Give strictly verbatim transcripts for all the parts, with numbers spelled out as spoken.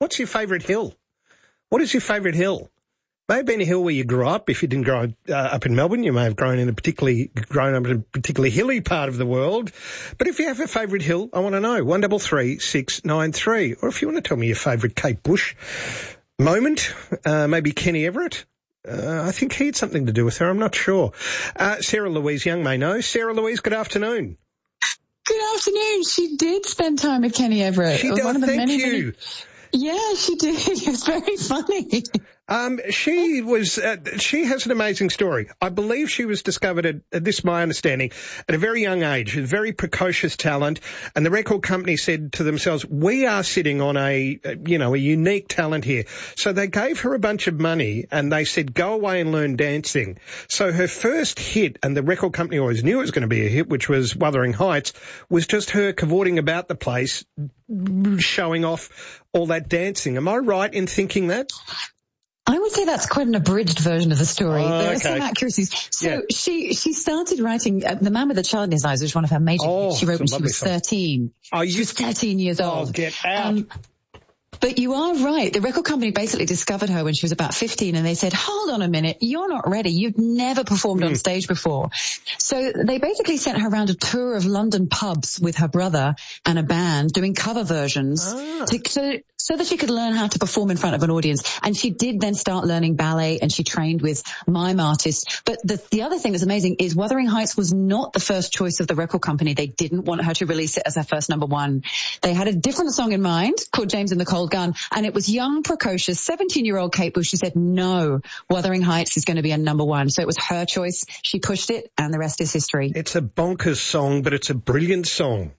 What's your favourite hill? What is your favourite hill? May have been a hill where you grew up. If you didn't grow uh, up in Melbourne, you may have grown in a particularly grown up in a particularly hilly part of the world. But if you have a favourite hill, I want to know. One double three six nine three. Or if you want to tell me your favourite Kate Bush moment, uh, maybe Kenny Everett. Uh, I think he had something to do with her. I'm not sure. Uh, Sarah Louise Young may know. Sarah Louise, good afternoon. Good afternoon. She did spend time with Kenny Everett. She did. One of the Thank many, you. Many... Yeah, she did. It was very funny. Um, she was, uh, she has an amazing story. I believe she was discovered at, at this is my understanding, at a very young age, a very precocious talent. And the record company said to themselves, we are sitting on a, you know, a unique talent here. So they gave her a bunch of money and they said, go away and learn dancing. So her first hit, and the record company always knew it was going to be a hit, which was Wuthering Heights, was just her cavorting about the place, showing off all that dancing. Am I right in thinking that? I would say that's quite an abridged version of the story. Oh, there okay. are some accuracies. So yeah. she she started writing uh, The Man with the Child in His Eyes, which was one of her major oh, hits. She wrote when she was song. thirteen. Oh, you... She was thirteen years old. Oh, get out. Um, But you are right. The record company basically discovered her when she was about fifteen, and they said, hold on a minute, you're not ready. You've never performed mm. on stage before. So they basically sent her around a tour of London pubs with her brother and a band doing cover versions ah. to, so, so that she could learn how to perform in front of an audience. And she did then start learning ballet, and she trained with mime artists. But the, the other thing that's amazing is Wuthering Heights was not the first choice of the record company. They didn't want her to release it as her first number one. They had a different song in mind called James and the Cold Gun, and it was young, precocious, seventeen-year-old Kate Bush who said, no, Wuthering Heights is going to be a number one. So it was her choice. She pushed it, and the rest is history. It's a bonkers song, but it's a brilliant song.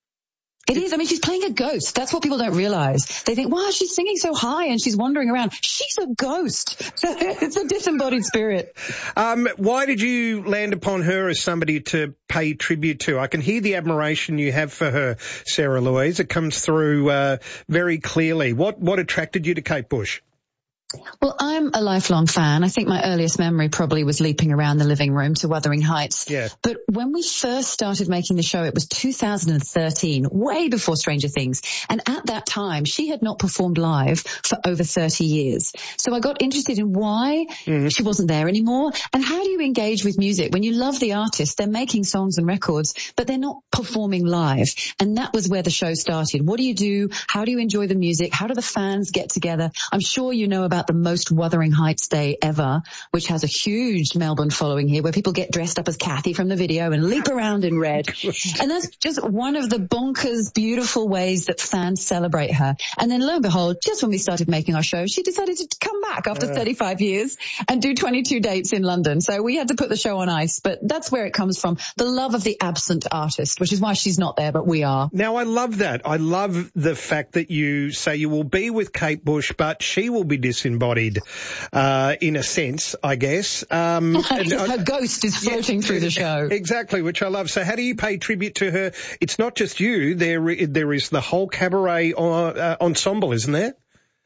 It is. I mean, she's playing a ghost. That's what people don't realize. They think, wow, she's singing so high and she's wandering around. She's a ghost. It's a disembodied spirit. Um, why did you land upon her as somebody to pay tribute to? I can hear the admiration you have for her, Sarah Louise. It comes through uh, very clearly. What, what attracted you to Kate Bush? Well, I'm a lifelong fan. I think my earliest memory probably was leaping around the living room to Wuthering Heights. Yeah. But when we first started making the show, it was two thousand thirteen, way before Stranger Things. And at that time, she had not performed live for over thirty years. So I got interested in why mm-hmm. she wasn't there anymore. And how do you engage with music? When you love the artist, they're making songs and records, but they're not performing live. And that was where the show started. What do you do? How do you enjoy the music? How do the fans get together? I'm sure you know about the most Wuthering Heights Day ever, which has a huge Melbourne following here, where people get dressed up as Kathy from the video and leap around in red. And that's just one of the bonkers, beautiful ways that fans celebrate her. And then lo and behold, just when we started making our show, she decided to come back after uh. thirty-five years and do twenty-two dates in London. So we had to put the show on ice, but that's where it comes from. The love of the absent artist, which is why she's not there, but we are. Now, I love that. I love the fact that you say you will be with Kate Bush, but she will be disembodied, uh, in a sense, I guess. Um, and her I, ghost is floating yeah, through the show. Exactly, which I love. So how do you pay tribute to her? It's not just you. There, there is the whole cabaret uh, ensemble, isn't there?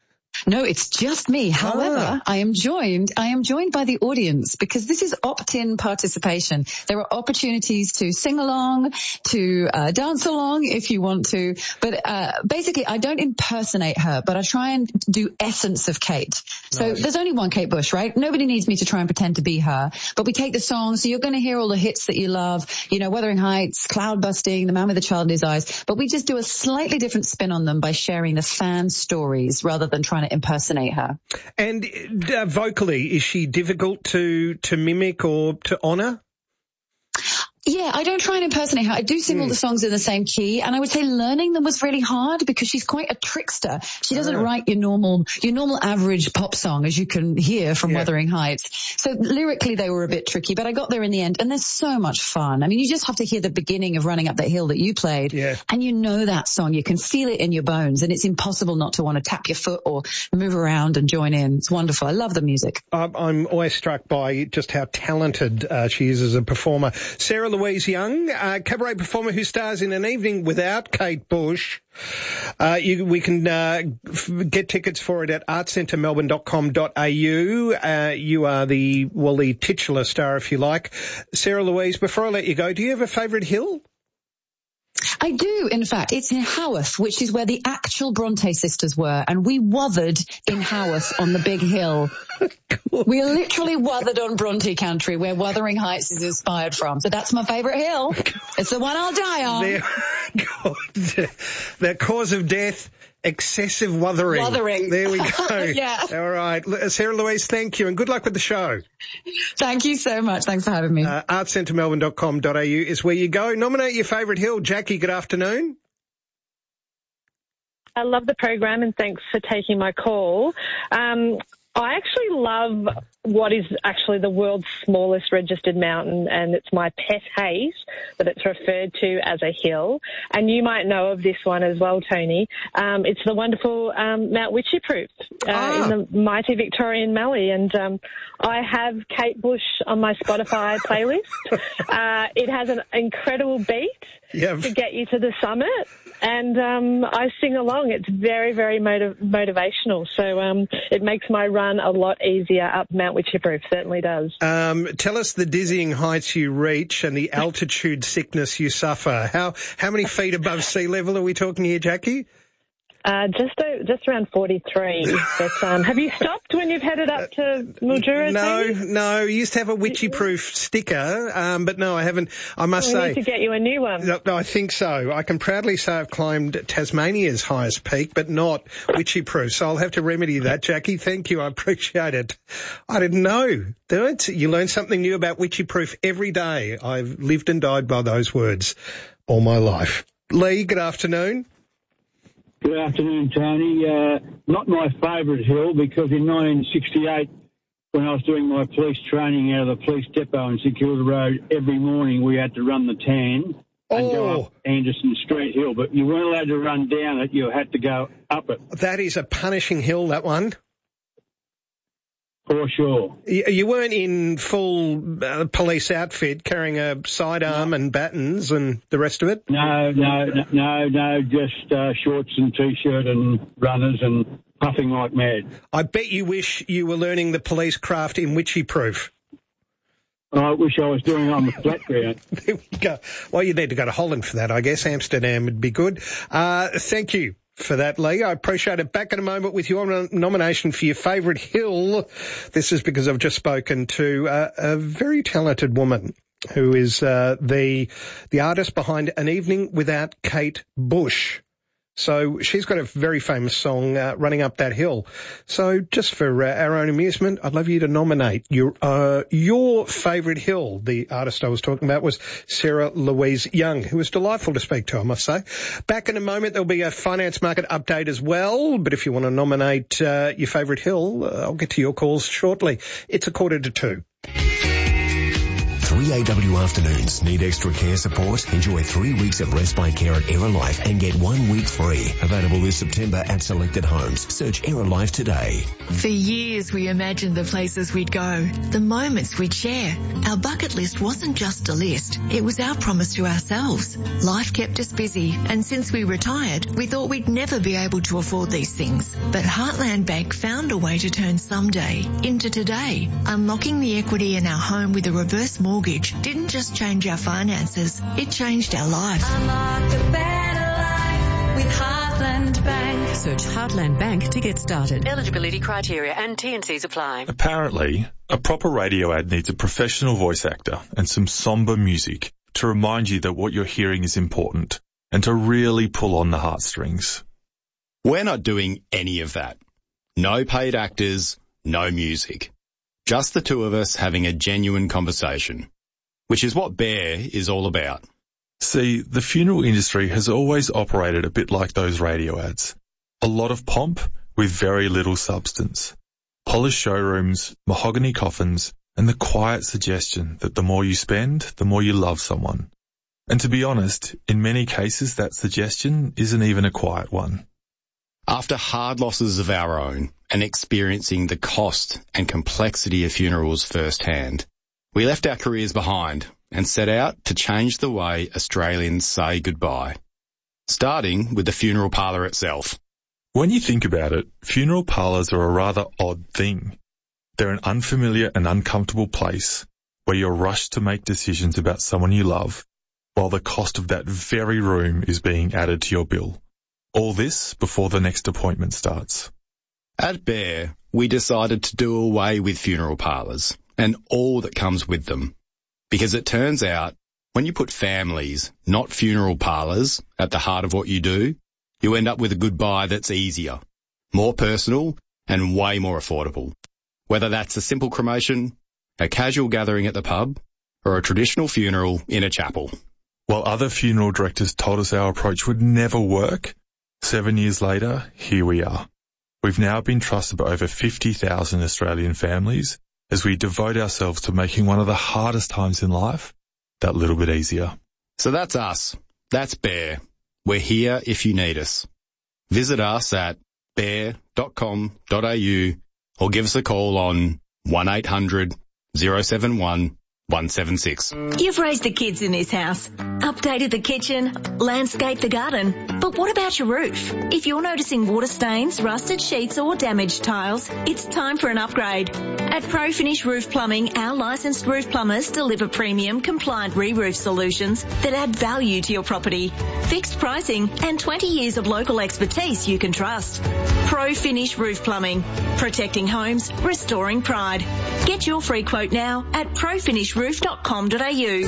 No, it's just me. However, ah. I am joined, I am joined by the audience because this is opt-in participation. There are opportunities to sing along, to uh, dance along if you want to. But uh, basically, I don't impersonate her, but I try and do essence of Kate. So nice. There's only one Kate Bush, right? Nobody needs me to try and pretend to be her. But we take the songs, so you're going to hear all the hits that you love, you know, Wuthering Heights, Cloud Busting, The Man with the Child in His Eyes. But we just do a slightly different spin on them by sharing the fan stories rather than trying to impersonate her. And uh, vocally, is she difficult to, to mimic or to honour? Yeah, I don't try and impersonate her. I do sing mm. all the songs in the same key, and I would say learning them was really hard because she's quite a trickster. She doesn't oh. write your normal, your normal average pop song, as you can hear from yeah. Wuthering Heights. So lyrically they were a bit tricky, but I got there in the end, and they're so much fun. I mean, you just have to hear the beginning of Running Up That Hill that you played, yeah. and you know that song. You can feel it in your bones, and it's impossible not to want to tap your foot or move around and join in. It's wonderful. I love the music. I'm always struck by just how talented uh, she is as a performer. Sarah Louise Young, uh, cabaret performer who stars in An Evening Without Kate Bush. Uh, you, we can uh, f- get tickets for it at art centre melbourne dot com dot a u. Uh, you are the, well, the titular star, if you like. Sarah Louise, before I let you go, do you have a favourite hill? I do, in fact. It's in Haworth, which is where the actual Bronte sisters were, and we wothered in Haworth on the big hill. Cool. We literally wothered on Bronte country, where Wuthering Heights is inspired from. So that's my favourite hill. It's the one I'll die on. Their, God, their cause of death, excessive wuthering. Wuthering. There we go. Yeah. All right. Sarah Louise, thank you, and good luck with the show. Thank you so much. Thanks for having me. Uh, arts centre melbourne dot com dot a u is where you go. Nominate your favourite hill. Jackie, good afternoon. I love the program and thanks for taking my call. Um, I actually love what is actually the world's smallest registered mountain, and it's my pet hate that it's referred to as a hill. And you might know of this one as well, Tony. Um, it's the wonderful um, Mount Witchyproof uh, ah. in the mighty Victorian Mallee. And um, I have Kate Bush on my Spotify playlist. Uh, it has an incredible beat Yep. to get you to the summit. And um, I sing along. It's very, very motiv- motivational. So um, it makes my run a lot easier up Mount Witchyproof. Certainly does. Um, tell us the dizzying heights you reach and the altitude sickness you suffer. How how many feet above sea level are we talking here, Jackie? Uh, just uh, just around forty-three. But um, have you stopped when you've headed up to Mildura? No, Tony? no. I used to have a Witchyproof sticker, um, but no, I haven't. I must we say. need to get you a new one. No, no, I think so. I can proudly say I've climbed Tasmania's highest peak, but not Witchyproof. So I'll have to remedy that, Jackie. Thank you. I appreciate it. I didn't know. Don't you learn something new about Witchyproof every day? I've lived and died by those words all my life. Lee, good afternoon. Good afternoon, Tony. Uh, not my favourite hill because in nineteen sixty-eight, when I was doing my police training out of the police depot in St Kilda Road, every morning we had to run the tan and Oh. go up Anderson Street Hill, but you weren't allowed to run down it, you had to go up it, That is a punishing hill, that one. for sure. You you weren't in full uh, police outfit, carrying a sidearm and batons and the rest of it? No, no, no, no, no just uh, shorts and T-shirt and runners and puffing like mad. I bet you wish you were learning the police craft in Witchyproof. I wish I was doing it on the flat ground. There we go. Well, you need to go to Holland for that, I guess. Amsterdam would be good. Uh, thank you for that, Lee. I appreciate it. Back in a moment with your nom- nomination for your favourite hill. This is because I've just spoken to uh, a very talented woman who is uh, the the artist behind An Evening Without Kate Bush. So she's got a very famous song, uh, Running Up That Hill. So just for uh, our own amusement, I'd love you to nominate your uh, your favourite hill. The artist I was talking about was Sarah Louise Young, who was delightful to speak to, I must say. Back in a moment, there'll be a finance market update as well. But if you want to nominate uh, your favourite hill, uh, I'll get to your calls shortly. It's a quarter to two. three A W afternoons. Need extra care support? Enjoy three weeks of respite care at Aerolife and get one week free. Available this September at selected homes. Search Aerolife today. For years we imagined the places we'd go, the moments we'd share. Our bucket list wasn't just a list, it was our promise to ourselves. Life kept us busy, and since we retired, we thought we'd never be able to afford these things. But Heartland Bank found a way to turn someday into today. Unlocking the equity in our home with a reverse mortgage didn't just change our finances, it changed our life. Unlock a better life with Heartland Bank. Search Heartland Bank to get started. Eligibility criteria and T and Cs apply. Apparently, a proper radio ad needs a professional voice actor and some somber music to remind you that what you're hearing is important and to really pull on the heartstrings. We're not doing any of that. No paid actors, no music. Just the two of us having a genuine conversation, which is what Bear is all about. See, the funeral industry has always operated a bit like those radio ads. A lot of pomp with very little substance. Polished showrooms, mahogany coffins, and the quiet suggestion that the more you spend, the more you love someone. And to be honest, in many cases that suggestion isn't even a quiet one. After hard losses of our own and experiencing the cost and complexity of funerals firsthand, we left our careers behind and set out to change the way Australians say goodbye, starting with the funeral parlour itself. When you think about it, funeral parlours are a rather odd thing. They're an unfamiliar and uncomfortable place where you're rushed to make decisions about someone you love, while the cost of that very room is being added to your bill. All this before the next appointment starts. At Bear, we decided to do away with funeral parlours and all that comes with them. Because it turns out, when you put families, not funeral parlours, at the heart of what you do, you end up with a goodbye that's easier, more personal, and way more affordable. Whether that's a simple cremation, a casual gathering at the pub, or a traditional funeral in a chapel. While other funeral directors told us our approach would never work, seven years later, here we are. We've now been trusted by over fifty thousand Australian families as we devote ourselves to making one of the hardest times in life that little bit easier. So that's us. That's Bear. We're here if you need us. Visit us at bear dot com dot a u or give us a call on one eight hundred oh seven one one seven six. You've raised the kids in this house, updated the kitchen, landscaped the garden, but what about your roof? If you're noticing water stains, rusted sheets or damaged tiles, it's time for an upgrade. At ProFinish Roof Plumbing, our licensed roof plumbers deliver premium compliant re-roof solutions that add value to your property. Fixed pricing and twenty years of local expertise you can trust. ProFinish Roof Plumbing, protecting homes, restoring pride. Get your free quote now at profinish roof dot com dot a u.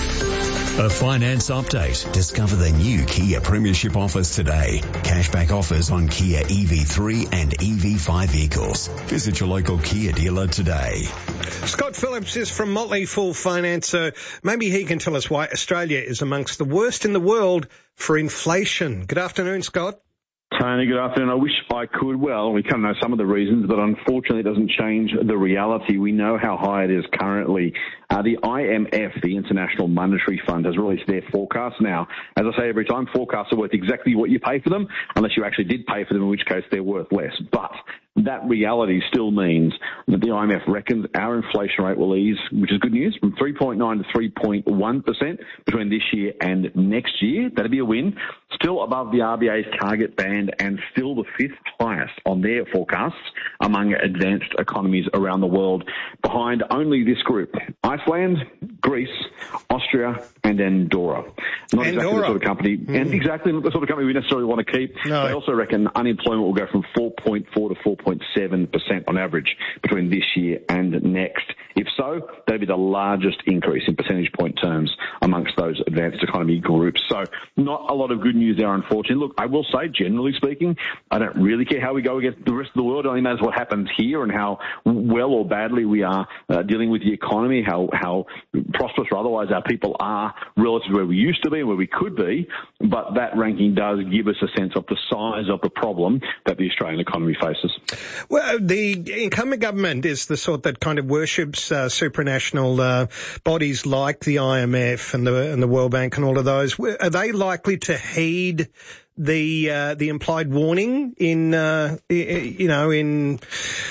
A finance update. Discover the new Kia Premiership offers today. Cashback offers on Kia E V three and E V five vehicles. Visit your local Kia dealer today. Scott Phillips is from Motley Fool Finance, so maybe he can tell us why Australia is amongst the worst in the world for inflation. Good afternoon, Scott. Tony, good afternoon. I wish I could. Well, we kind of know some of the reasons, but unfortunately it doesn't change the reality. We know how high it is currently. Uh, the I M F, the International Monetary Fund, has released their forecast now. As I say every time, forecasts are worth exactly what you pay for them, unless you actually did pay for them, in which case they're worth less. But that reality still means that the I M F reckons our inflation rate will ease, which is good news, from three point nine to three point one percent between this year and next year. That'd be a win. Still above the R B A's target band and still the fifth highest on their forecasts among advanced economies around the world, behind only this group: Iceland, Greece, Austria, and Andorra. Not Andorra. exactly the sort of company, mm. and exactly not the sort of company we necessarily want to keep. No. They also reckon unemployment will go from four point four to four point seven percent on average between this year and next. If so, that'd be the largest increase in percentage point terms amongst those advanced economy groups. So not a lot of good news there, unfortunately. Look, I will say, generally speaking, I don't really care how we go against the rest of the world. It only matters what happens here and how well or badly we are uh, dealing with the economy, how, how prosperous or otherwise our people are relative to where we used to be and where we could be. But that ranking does give us a sense of the size of the problem that the Australian economy faces. Well, the incumbent government is the sort that kind of worships uh, supranational uh, bodies like the I M F and the and the World Bank and all of those. Are they likely to heed the uh, the implied warning in uh, you know in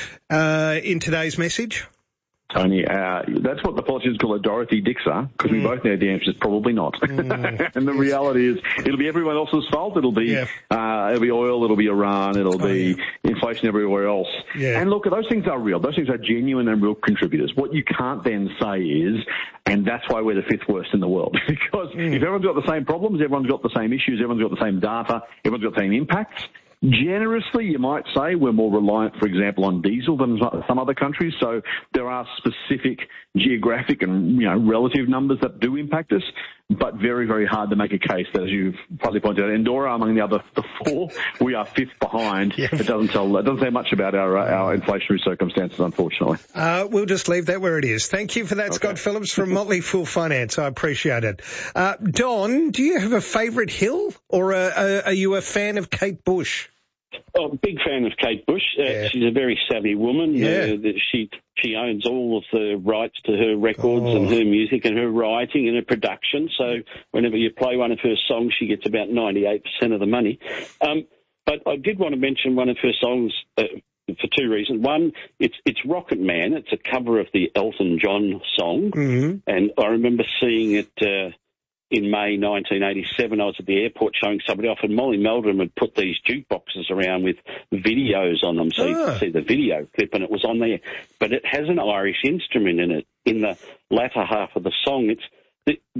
uh, in today's message? Tony, uh, that's what the politicians call a Dorothy Dixer, because mm. we both know the answer is probably not. Mm. And the reality is, it'll be everyone else's fault. It'll be, yeah. uh, it'll be oil, it'll be Iran, it'll oh, be yeah. inflation everywhere else. Yeah. And look, those things are real. Those things are genuine and real contributors. What you can't then say is, and that's why we're the fifth worst in the world, because mm. if everyone's got the same problems, everyone's got the same issues, everyone's got the same data, everyone's got the same impacts, generously, you might say we're more reliant, for example, on diesel than some other countries. So there are specific geographic and, you know, relative numbers that do impact us, but very, very hard to make a case that, as you've partly pointed out, Andorra, among the other the four, we are fifth behind. Yeah. It doesn't tell, it doesn't say much about our our inflationary circumstances, unfortunately. Uh, we'll just leave that where it is. Thank you for that, okay. Scott Phillips from Motley Fool Finance. I appreciate it. Uh, Don, do you have a favourite hill, or a, a, are you a fan of Kate Bush? Oh, big fan of Kate Bush. Uh, yeah. She's a very savvy woman. Yeah. Uh, she she owns all of the rights to her records oh. and her music and her writing and her production. So whenever you play one of her songs, she gets about ninety-eight percent of the money. Um, but I did want to mention one of her songs uh, for two reasons. One, it's it's Rocket Man. It's a cover of the Elton John song. Mm-hmm. And I remember seeing it uh, in May nineteen eighty-seven. I was at the airport showing somebody off, and Molly Meldrum had put these jukeboxes around with videos on them, so oh. you could see the video clip, and it was on there. But it has an Irish instrument in it in the latter half of the song. It's the, the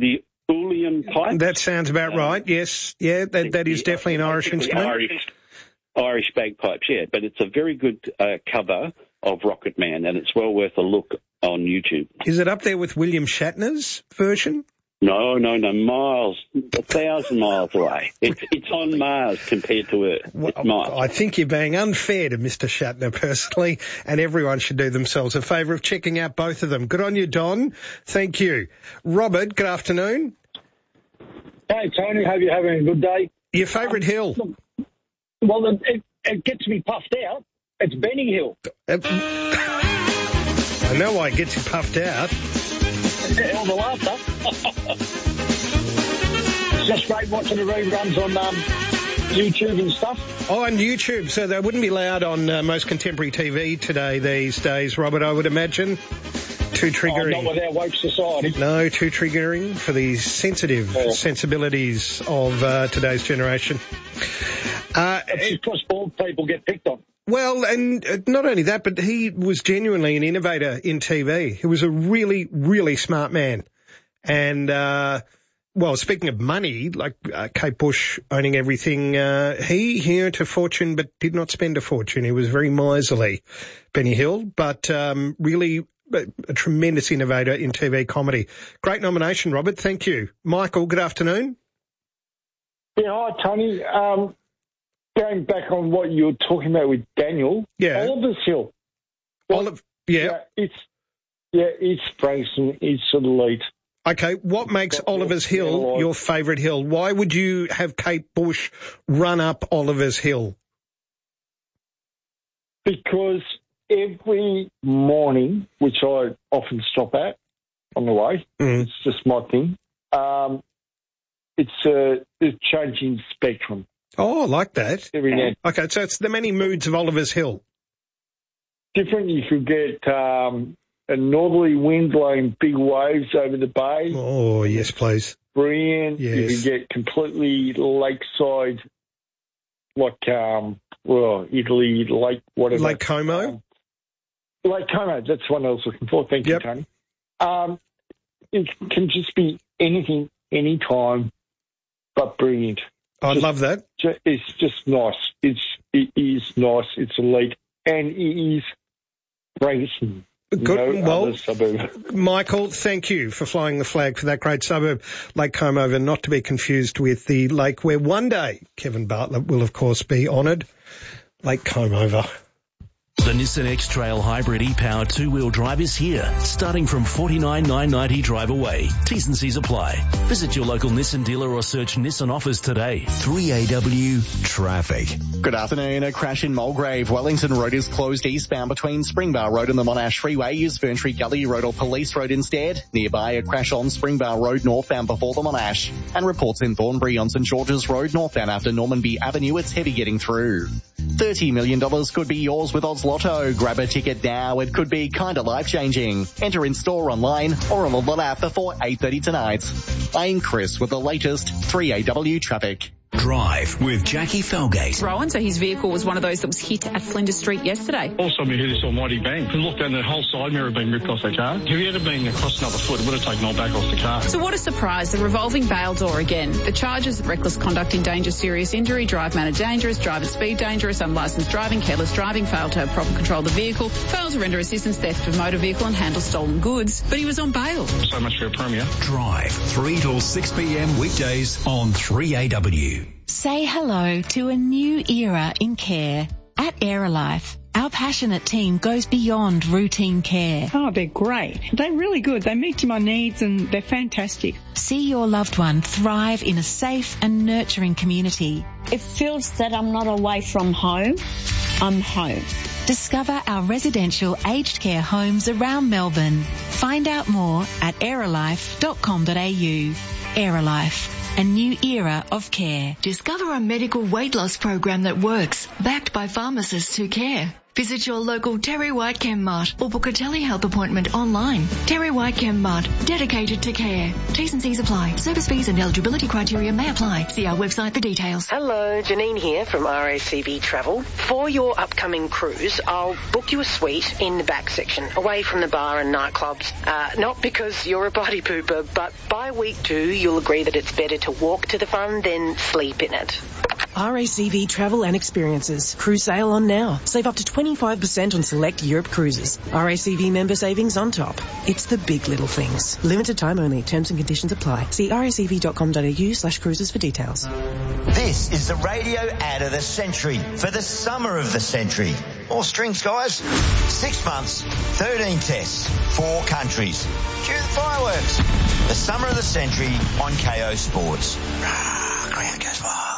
Boolean pipe. That sounds about um, right, yes. Yeah, that, that is definitely an Irish instrument. Irish, Irish bagpipes, yeah. But it's a very good uh, cover of Rocket Man, and it's well worth a look on YouTube. Is it up there with William Shatner's version? No, no, no, miles, a thousand miles away. It's it's on Mars compared to Earth. Well, it's Mars. I think you're being unfair to Mister Shatner personally, and everyone should do themselves a favour of checking out both of them. Good on you, Don. Thank you. Robert, good afternoon. Hey, Tony. Hope you're having a good day. Your favourite um, hill? Well, it, it, it gets me puffed out. It's Benny Hill. Uh, I know why it gets you puffed out. All the laughter. It's just great watching the reruns on um, YouTube and stuff. Oh, on YouTube. So they wouldn't be allowed on uh, most contemporary T V today these days, Robert, I would imagine. Too triggering. Oh, not with our woke society. No, too triggering for the sensitive yeah. sensibilities of uh, today's generation. Uh, it's because bald people get picked on. Well, and not only that, but he was genuinely an innovator in T V. He was a really, really smart man. And, uh, well, speaking of money, like uh, Kate Bush owning everything, uh, he, he earned a fortune but did not spend a fortune. He was very miserly, Benny Hill, but um, really a, a tremendous innovator in T V comedy. Great nomination, Robert. Thank you. Michael, good afternoon. Yeah, hi, Tony. Um, Going back on what you were talking about with Daniel, yeah, Oliver's Hill. Well, Olive, yeah. yeah, it's yeah, it's Frankston, it's elite. Okay, what makes Got Oliver's Hill your favourite hill? Why would you have Kate Bush run up Oliver's Hill? Because every morning, which I often stop at on the way, mm. it's just my thing. Um, it's a, a changing spectrum. Oh, I like that. Every day. Okay, so it's the many moods of Oliver's Hill. Different. You could get um, a northerly wind blowing big waves over the bay. Oh, yes, please. Brilliant. Yes. You could get completely lakeside, like, um, well, Italy, Lake, whatever. Lake Como? Um, Lake Como, that's what I was looking for. Thank yep. you, Tony. Um, it can just be anything, anytime, but brilliant. I just, love that. It's just nice. It's it is nice. It's elite, and it is racing. Good. No well, Michael, thank you for flying the flag for that great suburb, Lake Como, not to be confused with the lake where one day Kevin Bartlett will, of course, be honoured, Lake Como. The Nissan X-Trail Hybrid e-Power two-wheel drive is here, starting from forty-nine thousand nine hundred ninety dollars drive away. T's and C's apply. Visit your local Nissan dealer or search Nissan offers today. three A W Traffic. Good afternoon. A crash in Mulgrave. Wellington Road is closed eastbound between Springbar Road and the Monash Freeway. Use Ferntree Gully Road or Police Road instead. Nearby, a crash on Springbar Road northbound before the Monash. And reports in Thornbury on St George's Road northbound after Normanby Avenue. It's heavy getting through. thirty million dollars could be yours with Oz Lotto. Grab a ticket now. It could be kind of life-changing. Enter in store, online, or on the Lot app before eight thirty tonight. I'm Chris with the latest three A W traffic. Drive with Jackie Felgate. Rowan, so his vehicle was one of those that was hit at Flinders Street yesterday. Also, we hear this almighty bang. And look, down the whole side mirror being ripped off the car. If he had been across another foot, it would have taken all back off the car. So what a surprise, the revolving bail door again. The charges: reckless conduct, endanger serious injury, drive manner dangerous, driver speed dangerous, unlicensed driving, careless driving, failed to have proper control of the vehicle, failed to render assistance, theft of motor vehicle and handle stolen goods. But he was on bail. So much for a premier. Drive, three till six p.m. weekdays on three A W. Say hello to a new era in care. At Aerolife, our passionate team goes beyond routine care. Oh, they're great. They're really good. They meet my needs and they're fantastic. See your loved one thrive in a safe and nurturing community. It feels that I'm not away from home. I'm home. Discover our residential aged care homes around Melbourne. Find out more at aerolife dot com dot a u. Aerolife. A new era of care. Discover a medical weight loss program that works, backed by pharmacists who care. Visit your local Terry White Chemmart or book a telehealth appointment online. Terry White Chemmart, dedicated to care. T's and C's apply. Service fees and eligibility criteria may apply. See our website for details. Hello, Janine here from R A C V Travel. For your upcoming cruise, I'll book you a suite in the back section, away from the bar and nightclubs. Uh, not because you're a party pooper, but by week two, you'll agree that it's better to walk to the fun than sleep in it. R A C V Travel and Experiences. Cruise sale on now. Save up to twenty-five percent on select Europe cruises. R A C V member savings on top. It's the big little things. Limited time only. Terms and conditions apply. See r a c v dot com dot a u slash cruises for details. This is the radio ad of the century for the summer of the century. More strings, guys. Six months, thirteen tests, four countries. Cue the fireworks. The summer of the century on K O Sports. Rah, ground goes wild.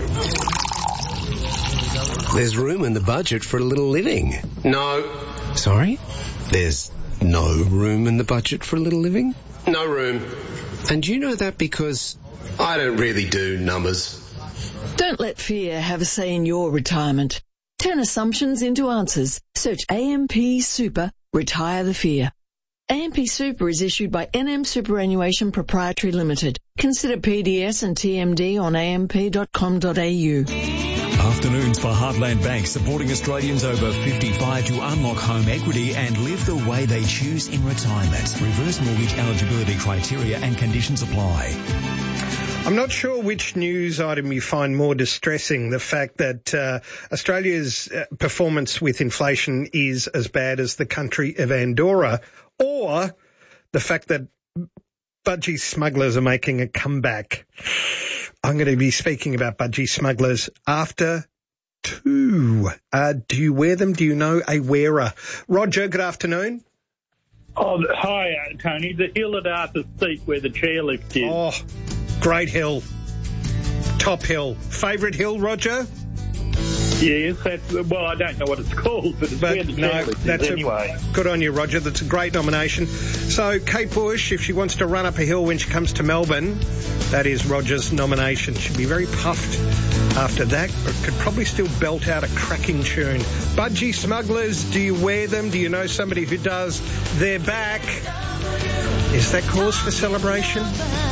There's room in the budget for a little living. No. Sorry? There's no room in the budget for a little living? No room. And you know that because I don't really do numbers. Don't let fear have a say in your retirement. Turn assumptions into answers. Search A M P Super, Retire the Fear. A M P Super is issued by N M Superannuation Proprietary Limited. Consider P D S and T M D on a m p dot com dot a u. Afternoons for Heartland Bank, supporting Australians over fifty-five to unlock home equity and live the way they choose in retirement. Reverse mortgage eligibility criteria and conditions apply. I'm not sure which news item you find more distressing, the fact that uh, Australia's uh, performance with inflation is as bad as the country of Andorra, or the fact that budgie smugglers are making a comeback. I'm going to be speaking about budgie smugglers after two. Uh, do you wear them? Do you know a wearer? Roger, good afternoon. Oh, hi, uh, Tony. The hill at Arthur's Seat where the chairlift is. Oh, great hill. Top hill. Favourite hill, Roger? Yes, that's, well, I don't know what it's called, but it's but where the no, chairlift that's is anyway. A, good on you, Roger. That's a great nomination. So, Kate Bush, if she wants to run up a hill when she comes to Melbourne, that is Roger's nomination. She'll be very puffed after that, but could probably still belt out a cracking tune. Budgie smugglers, do you wear them? Do you know somebody who does? They're back. Is that cause for celebration?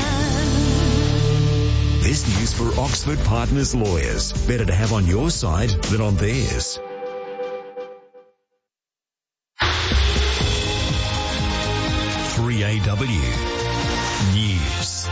This news for Oxford Partners Lawyers. Better to have on your side than on theirs. three A W News.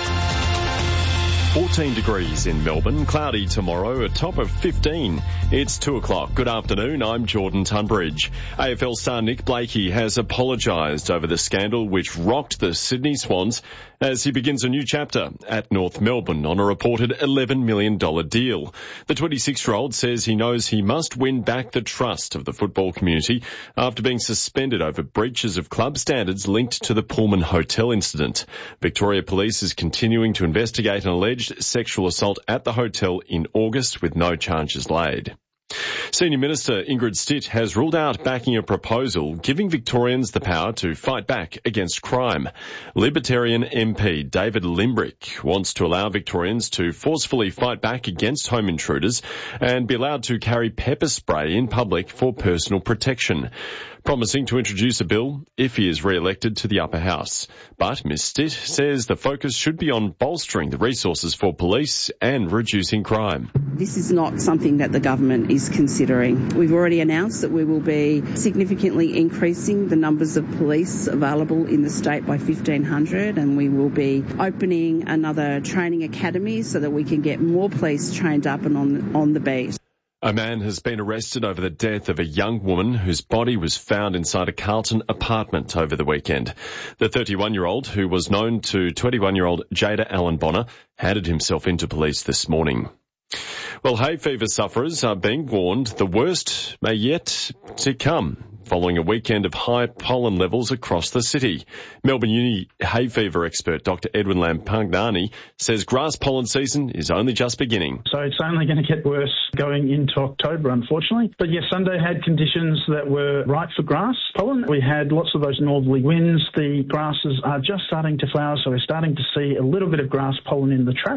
fourteen degrees in Melbourne, cloudy tomorrow, a top of fifteen. It's two o'clock. Good afternoon, I'm Jordan Tunbridge. A F L star Nick Blakey has apologised over the scandal which rocked the Sydney Swans as he begins a new chapter at North Melbourne on a reported eleven million dollars deal. The twenty-six-year-old says he knows he must win back the trust of the football community after being suspended over breaches of club standards linked to the Pullman Hotel incident. Victoria Police is continuing to investigate an alleged sexual assault at the hotel in August with no charges laid. Senior Minister Ingrid Stitt has ruled out backing a proposal giving Victorians the power to fight back against crime. Libertarian M P David Limbrick wants to allow Victorians to forcefully fight back against home intruders and be allowed to carry pepper spray in public for personal protection, promising to introduce a bill if he is re-elected to the upper house. But Miz Stitt says the focus should be on bolstering the resources for police and reducing crime. This is not something that the government is considering. We've already announced that we will be significantly increasing the numbers of police available in the state by fifteen hundred, and we will be opening another training academy so that we can get more police trained up and on, on the beat. A man has been arrested over the death of a young woman whose body was found inside a Carlton apartment over the weekend. The thirty-one-year-old, who was known to twenty-one-year-old Jada Allen Bonner, handed himself into police this morning. Well, hay fever sufferers are being warned the worst may yet to come following a weekend of high pollen levels across the city. Melbourne Uni hay fever expert Doctor Edwin Lampagnani says grass pollen season is only just beginning. So it's only going to get worse going into October, unfortunately. But yes, Sunday had conditions that were right for grass pollen. We had lots of those northerly winds. The grasses are just starting to flower, so we're starting to see a little bit of grass pollen in the trap.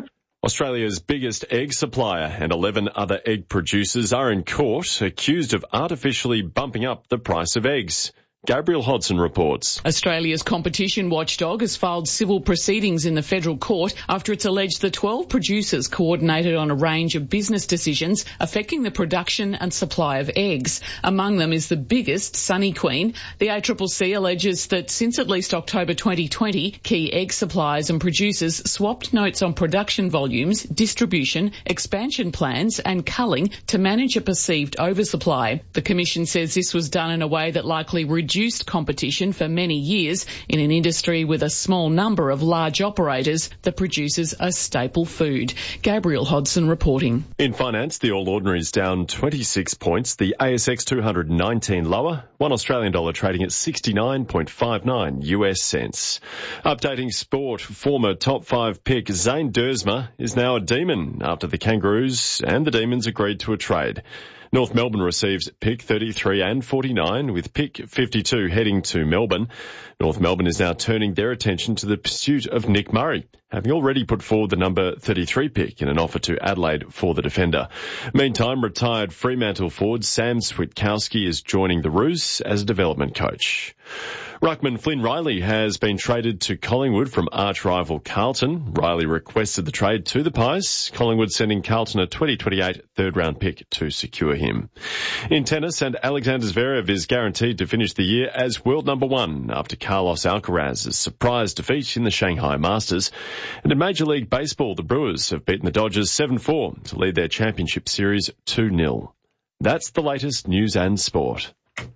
Australia's biggest egg supplier and eleven other egg producers are in court accused of artificially bumping up the price of eggs. Gabriel Hodson reports. Australia's competition watchdog has filed civil proceedings in the federal court after it's alleged the twelve producers coordinated on a range of business decisions affecting the production and supply of eggs. Among them is the biggest, Sunny Queen. The A C C C alleges that since at least October twenty twenty, key egg suppliers and producers swapped notes on production volumes, distribution, expansion plans and culling to manage a perceived oversupply. The Commission says this was done in a way that likely reduced Reduced competition for many years in an industry with a small number of large operators that produces a staple food. Gabriel Hodson reporting. In finance, the All Ordinaries down twenty-six points, the A S X two hundred nineteen lower, one Australian dollar trading at sixty-nine point five nine U S cents. Updating sport, former top five pick Zane Duursma is now a Demon after the Kangaroos and the Demons agreed to a trade. North Melbourne receives pick thirty-three and forty-nine, with pick fifty-two heading to Melbourne. North Melbourne is now turning their attention to the pursuit of Nick Murray, having already put forward the number thirty-three pick in an offer to Adelaide for the defender. Meantime, retired Fremantle forward Sam Switkowski is joining the Roos as a development coach. Ruckman Flynn Riley has been traded to Collingwood from arch-rival Carlton. Riley requested the trade to the Pies, Collingwood sending Carlton a twenty twenty-eight third-round pick to secure him. In tennis, and Alexander Zverev is guaranteed to finish the year as world number one after Carlos Alcaraz's surprise defeat in the Shanghai Masters. And in Major League Baseball, the Brewers have beaten the Dodgers seven four to lead their championship series two nil. That's the latest news and sport.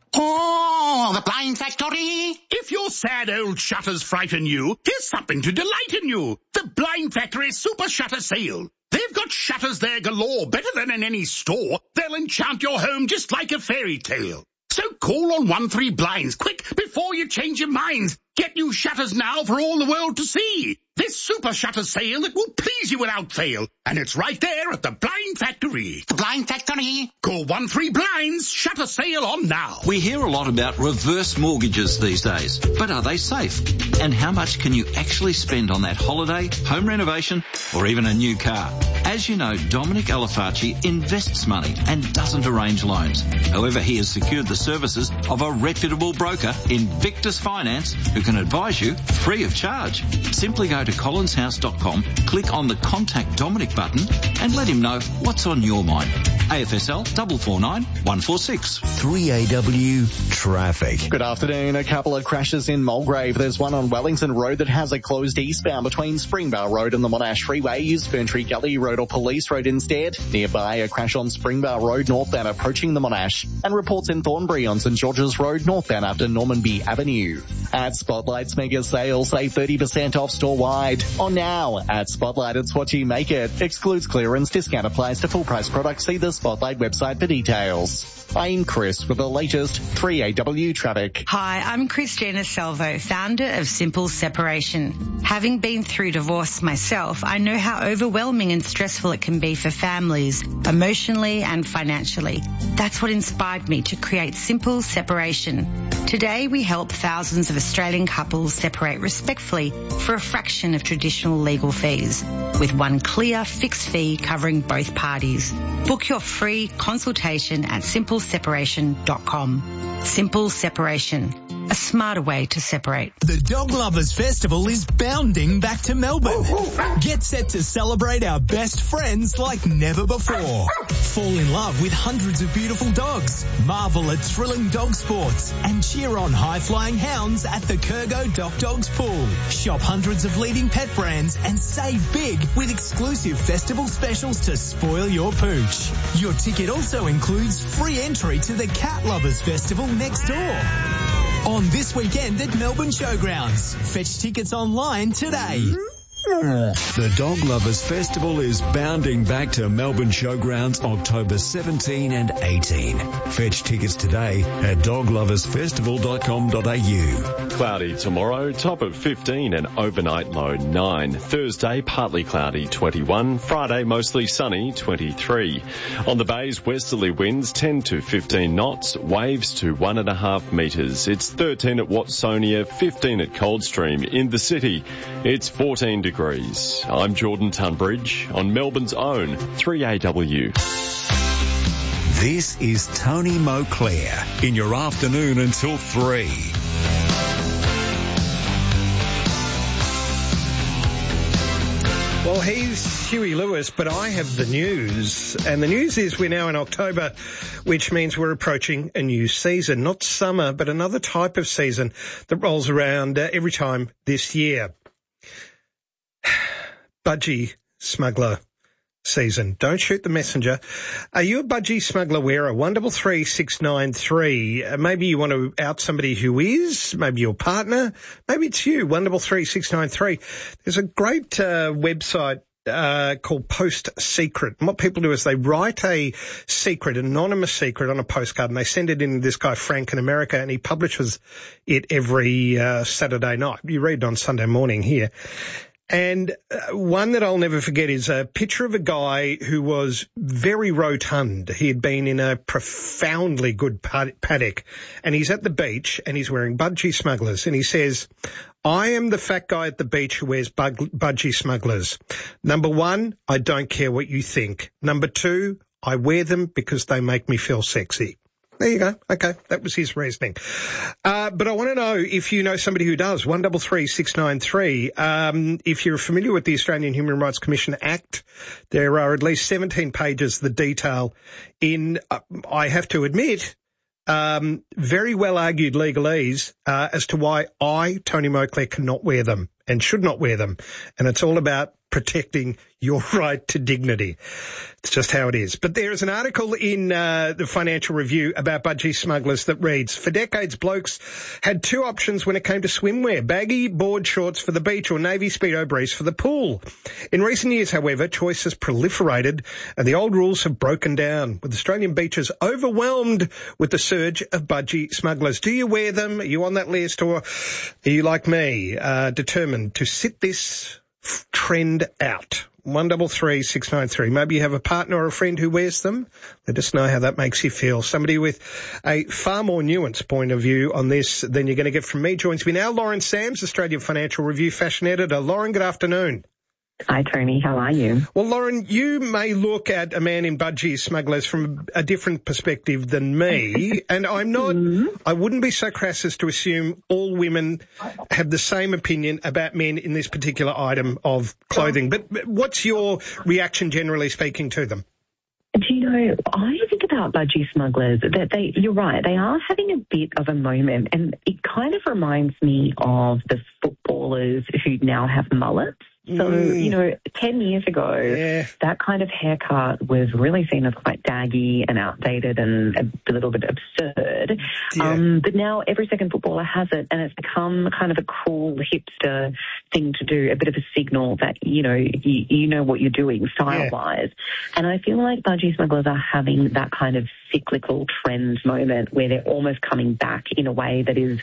Oh, the Blind Factory! If your sad old shutters frighten you, here's something to delight in you. The Blind Factory Super Shutter Sale. They've got shutters there galore, better than in any store. They'll enchant your home just like a fairy tale. So call on one three Blinds, quick, before you change your minds. Get new shutters now for all the world to see. This super shutter sale that will please you without fail. And it's right there at the Blind Factory. The Blind Factory. Call one three Blinds, shutter sale on now. We hear a lot about reverse mortgages these days, but are they safe? And how much can you actually spend on that holiday, home renovation, or even a new car? As you know, Dominic Alafaci invests money and doesn't arrange loans. However, he has secured the services of a reputable broker, Invictus Finance, who can advise you free of charge. Simply go to collins house dot com, click on the Contact Dominic button and let him know what's on your mind. A F S L four four nine one four six. three A W Traffic. Good afternoon. A couple of crashes in Mulgrave. There's one on Wellington Road that has a closed eastbound between Springvale Road and the Monash Freeway. Use Ferntree Gully Road or Police Road instead. Nearby, a crash on Springvale Road northbound approaching the Monash. And reports in Thornbury on St George's Road northbound after Normanby Avenue. At Spotlight's mega sale, save thirty percent off store-wide. On now, at Spotlight, it's what you make it. Excludes clearance. Discount applies to full price products. See the Spotlight website for details. I'm Chris with the latest three A W traffic. Hi, I'm Christina Salvo, founder of Simple Separation. Having been through divorce myself, I know how overwhelming and stressful it can be for families, emotionally and financially. That's what inspired me to create Simple Separation. Today, we help thousands of Australian couples separate respectfully for a fraction of traditional legal fees, with one clear fixed fee covering both parties. Book your free consultation at simple separation dot com. Simple Separation. A smarter way to separate. The Dog Lovers Festival is bounding back to Melbourne. Get set to celebrate our best friends like never before. Fall in love with hundreds of beautiful dogs. Marvel at thrilling dog sports and cheer on high-flying hounds at the Kurgo Dock Dogs Pool. Shop hundreds of leading pet brands and save big with exclusive festival specials to spoil your pooch. Your ticket also includes free entry to the Cat Lovers Festival next door. On this weekend at Melbourne Showgrounds. Fetch tickets online today. The Dog Lovers Festival is bounding back to Melbourne Showgrounds October seventeenth and eighteenth. Fetch tickets today at dog lovers festival dot com dot a u. Cloudy tomorrow, top of fifteen and overnight low nine. Thursday, partly cloudy twenty-one. Friday, mostly sunny twenty-three. On the bays, westerly winds ten to fifteen knots, waves to one and a half metres. It's thirteen at Watsonia, fifteen at Coldstream. In the city, it's fourteen degrees degrees. I'm Jordan Tunbridge on Melbourne's own three A W. This is Tony Moclair in your afternoon until three. Well, he's Huey Lewis, but I have the news. And the news is we're now in October, which means we're approaching a new season. Not summer, but another type of season that rolls around uh, every time this year. Budgie smuggler season. Don't shoot the messenger. Are you a budgie smuggler wearer? one three three six nine three. Uh, maybe you want to out somebody who is, maybe your partner, maybe it's you, one three three six nine three. There's a great uh, website uh called Post Secret. And what people do is they write a secret, anonymous secret on a postcard, and they send it in to this guy Frank in America, and he publishes it every uh, Saturday night. You read it on Sunday morning here. And uh, one that I'll never forget is a picture of a guy who was very rotund. He had been in a profoundly good paddock, and he's at the beach and he's wearing budgie smugglers, and he says, I am the fat guy at the beach who wears bug- budgie smugglers. Number one, I don't care what you think. Number two, I wear them because they make me feel sexy. There you go. Okay, that was his reasoning. Uh, but I want to know if you know somebody who does. one three three six nine three. Um, if you're familiar with the Australian Human Rights Commission Act, there are at least seventeen pages that detail in, uh, I have to admit, um, very well argued legalese uh, as to why I, Tony Moclair, cannot wear them and should not wear them. And it's all about protecting your right to dignity. It's just how it is. But there is an article in uh, the Financial Review about budgie smugglers that reads, for decades, blokes had two options when it came to swimwear, baggy board shorts for the beach or navy Speedo briefs for the pool. In recent years, however, choice has proliferated and the old rules have broken down, with Australian beaches overwhelmed with the surge of budgie smugglers. Do you wear them? Are you on that list, or are you like me, uh, determined to sit this trend out? one three three six nine three. Maybe you have a partner or a friend who wears them. Let us know how that makes you feel. Somebody with a far more nuanced point of view on this than you're going to get from me joins me now. Lauren Sams, Australian Financial Review fashion editor. Lauren, good afternoon. Hi, Tony. How are you? Well, Lauren, you may look at a man in budgie smugglers from a different perspective than me, and I'm not, mm-hmm. I wouldn't be so crass as to assume all women have the same opinion about men in this particular item of clothing. But what's your reaction, generally speaking, to them? Do you know, I think about budgie smugglers, that they, you're right, they are having a bit of a moment, and it kind of reminds me of the footballers who now have mullets. So, mm. you know, ten years ago, yeah. that kind of haircut was really seen as quite daggy and outdated and a little bit absurd. Yeah. Um, but now every second footballer has it, and it's become kind of a cool hipster thing to do, a bit of a signal that, you know, you, you know what you're doing style-wise. Yeah. And I feel like budgie smugglers are having that kind of cyclical trend moment where they're almost coming back in a way that is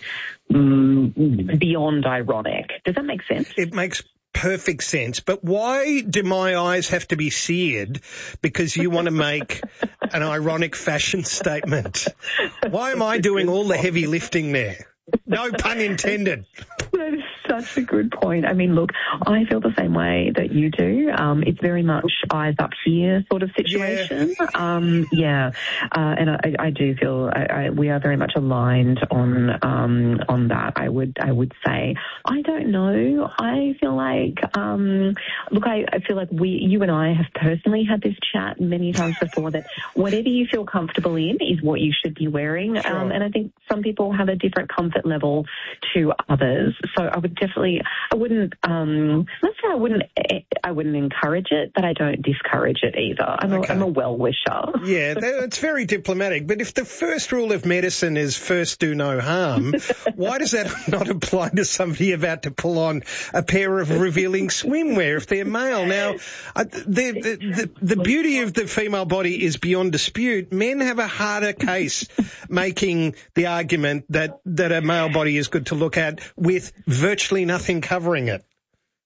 mm, beyond ironic. Does that make sense? It makes perfect sense, but why do my eyes have to be seared because you want to make an ironic fashion statement? Why am I doing all the heavy lifting there? No pun intended. That is such a good point. I mean, look, I feel the same way that you do. Um, it's very much eyes up here sort of situation. Yeah, um, yeah. Uh, and I, I do feel I, I, we are very much aligned on um, on that. I would I would say. I don't know. I feel like um, look, I, I feel like we, you and I, have personally had this chat many times before that whatever you feel comfortable in is what you should be wearing. Sure. Um, and I think some people have a different comfort level to others. So I would definitely, I wouldn't, um, let's say I wouldn't, I wouldn't encourage it, but I don't discourage it either. I'm, okay. a, I'm a well-wisher. Yeah, it's very diplomatic. But if the first rule of medicine is first do no harm, why does that not apply to somebody about to pull on a pair of revealing swimwear if they're male? Now, uh, the, the, the, the beauty of the female body is beyond dispute. Men have a harder case making the argument that, that a male body is good to look at with virtually nothing covering it.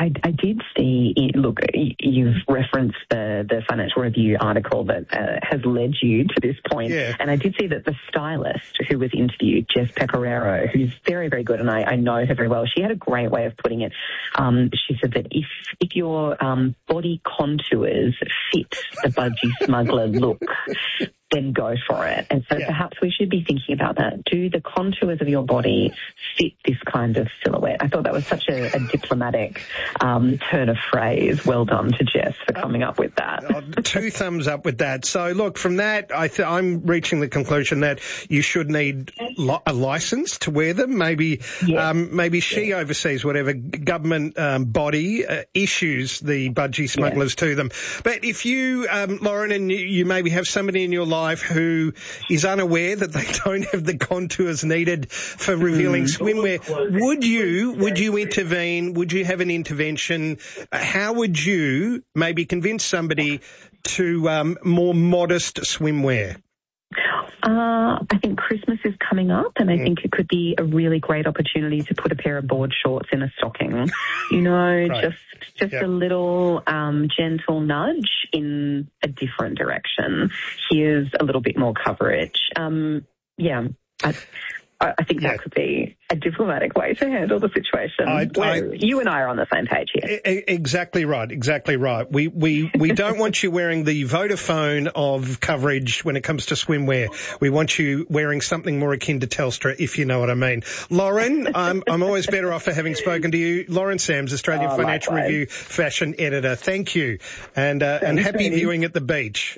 I, I did see, look, you've referenced the, the Financial Review article that uh, has led you to this point. Yeah. And I did see that the stylist who was interviewed, Jess Pecoraro, who's very, very good, and I, I know her very well, she had a great way of putting it. Um, she said that if, if your um, body contours fit the budgie smuggler look, then go for it. And so yeah. perhaps we should be thinking about that. Do the contours of your body fit this kind of silhouette? I thought that was such a, a diplomatic um, turn of phrase. Well done to Jess for coming up with that. uh, two thumbs up with that. So, look, from that, I th- I'm reaching the conclusion that you should need li- a licence to wear them. Maybe yeah. um, maybe she yeah. oversees whatever government um, body uh, issues the budgie smugglers yeah. to them. But if you, um, Lauren, and you, you maybe have somebody in your life who is unaware that they don't have the contours needed for revealing mm. swimwear, would you would you intervene? Would you have an intervention? Uh, how would you maybe convince somebody to um, more modest swimwear? Uh, I think Christmas is coming up, and I mm. think it could be a really great opportunity to put a pair of board shorts in a stocking. You know, right. just just yep. a little um, gentle nudge in a different direction. Here's a little bit more coverage. Um, yeah, I, I think that yeah. could be a diplomatic way to handle the situation. I, I, you and I are on the same page here. Exactly right, exactly right. We we, we don't want you wearing the Vodafone of coverage when it comes to swimwear. We want you wearing something more akin to Telstra, if you know what I mean. Lauren, I'm, I'm always better off for having spoken to you. Lauren Sams, Australian oh, Financial likewise. Review fashion editor. Thank you. And uh, and happy Tony. Viewing at the beach.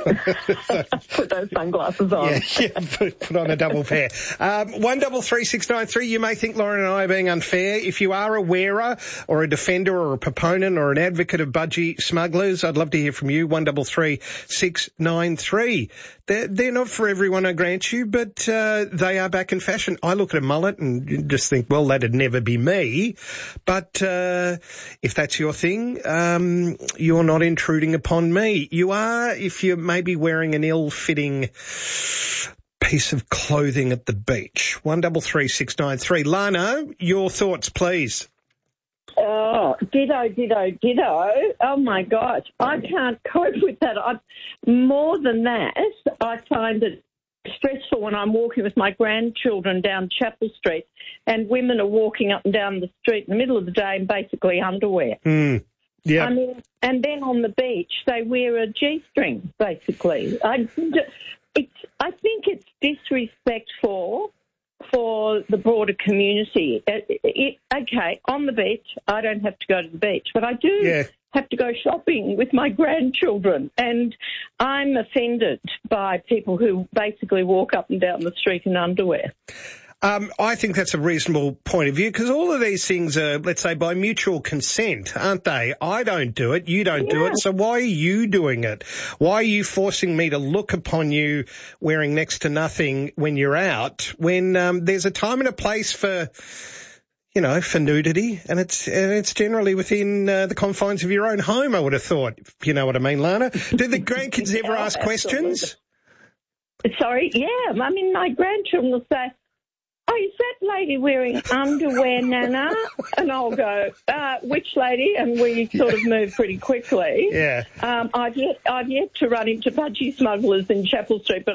Put those sunglasses on. Yeah, yeah put, put on a double pair. Um, one double three six nine three. You may think Lauren and I are being unfair. If you are a wearer or a defender or a proponent or an advocate of budgie smugglers, I'd love to hear from you. One double three six nine three. They're, they're not for everyone, I grant you, but uh, they are back in fashion. I look at a mullet and just think, well, that'd never be me. But uh, if that's your thing, um, you're not intruding upon me. You are if you're maybe wearing an ill-fitting piece of clothing at the beach. One double three six nine three. Lana, your thoughts, please. Oh, ditto, ditto, ditto. Oh my gosh, I can't cope with that. I, more than that, I find it stressful when I'm walking with my grandchildren down Chapel Street and women are walking up and down the street in the middle of the day in basically underwear. Mm. Yeah. I mean, and then on the beach they wear a G-string, basically. I, it's, I think it's disrespectful for the broader community. It, it, okay, on the beach, I don't have to go to the beach, but I do yeah. have to go shopping with my grandchildren, and I'm offended by people who basically walk up and down the street in underwear. Um, I think that's a reasonable point of view because all of these things are, let's say, by mutual consent, aren't they? I don't do it, you don't yeah. do it, so why are you doing it? Why are you forcing me to look upon you wearing next to nothing when you're out when um, there's a time and a place for, you know, for nudity, and it's and it's generally within uh, the confines of your own home, I would have thought, if you know what I mean, Lana. Do the grandkids ever yeah, ask absolutely. questions? Sorry, yeah. I mean, my grandchildren will say, oh, is that lady wearing underwear, Nana? And I'll go, uh, which lady? And we sort of move pretty quickly. Yeah. Um, I've yet, I've yet to run into budgie smugglers in Chapel Street, but